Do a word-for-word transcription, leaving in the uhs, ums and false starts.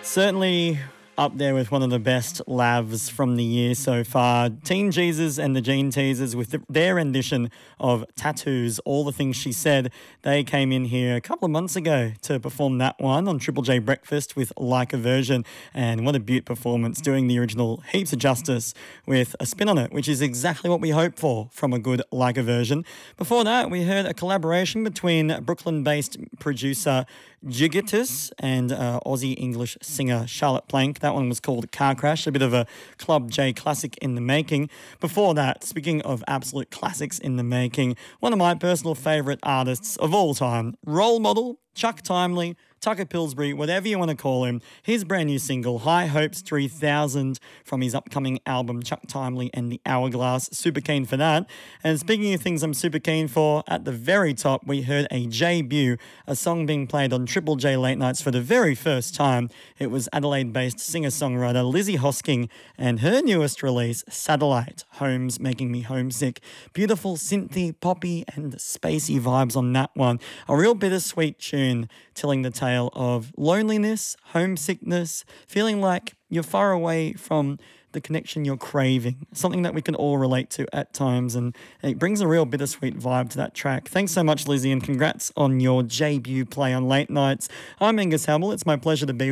Certainly up there with one of the best lavs from the year so far. Teen Jesus and the Gene Teasers with the, their rendition of Tattoos, All the Things She Said. They came in here a couple of months ago to perform that one on Triple J Breakfast with Like a Version. And what a beaut performance, doing the original heaps of justice with a spin on it, which is exactly what we hope for from a good Like a Version. Before that, we heard a collaboration between Brooklyn-based producer Jigitus and uh, Aussie English singer Charlotte Plank. That one was called Car Crash, a bit of a Club J classic in the making. Before that, speaking of absolute classics in the making, one of my personal favourite artists of all time, role model, Chuck Timely, Tucker Pillsbury, whatever you want to call him, his brand new single, High Hopes three thousand, from his upcoming album, Chuck Timely and the Hourglass. Super keen for that. And speaking of things I'm super keen for, at the very top, we heard a J-Bew, a song being played on Triple J Late Nights for the very first time. It was Adelaide-based singer-songwriter Lizzie Hosking and her newest release, Satellite, Home's Making Me Homesick. Beautiful synthy, poppy and spacey vibes on that one. A real bittersweet tune telling the tale of loneliness, homesickness, feeling like you're far away from the connection you're craving, something that we can all relate to at times, and it brings a real bittersweet vibe to that track. Thanks so much, Lizzie, and congrats on your debut play on Late Nights. I'm Angus Hamill. It's my pleasure to be